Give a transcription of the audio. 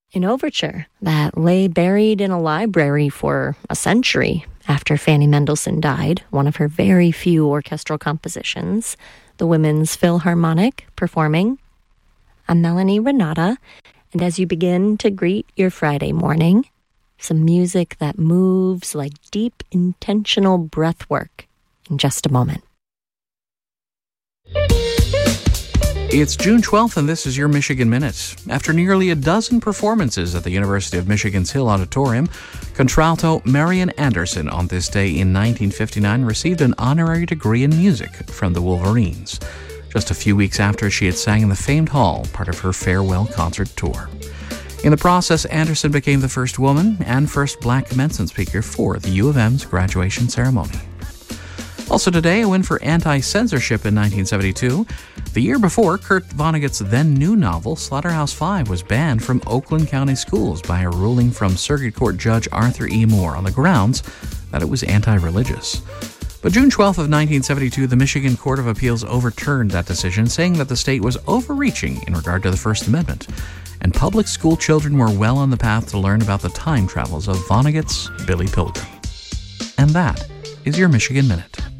An overture that lay buried in a library for a century after Fanny Mendelssohn died, one of her very few orchestral compositions, the Women's Philharmonic performing. I'm Melanie Renata, and as you begin to greet your Friday morning, some music that moves like deep, intentional breath work in just a moment. It's June 12th, and this is your Michigan Minute. After nearly a dozen performances at the University of Michigan's Hill Auditorium, contralto Marian Anderson on this day in 1959 received an honorary degree in music from the Wolverines, just a few weeks after she had sang in the famed hall, part of her farewell concert tour. In the process, Anderson became the first woman and first black commencement speaker for the U of M's graduation ceremony. Also today, a win for anti-censorship in 1972. The year before, Kurt Vonnegut's then-new novel, Slaughterhouse-Five, was banned from Oakland County schools by a ruling from Circuit Court Judge Arthur E. Moore on the grounds that it was anti-religious. But June 12th of 1972, the Michigan Court of Appeals overturned that decision, saying that the state was overreaching in regard to the First Amendment, and public school children were well on the path to learn about the time travels of Vonnegut's Billy Pilgrim. And that is your Michigan Minute.